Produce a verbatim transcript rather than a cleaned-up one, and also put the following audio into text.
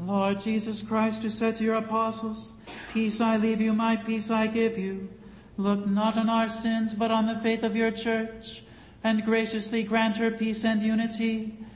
Lord Jesus Christ, who said to your apostles, peace I leave you, my peace I give you, look not on our sins, but on the faith of your church, and graciously grant her peace and unity,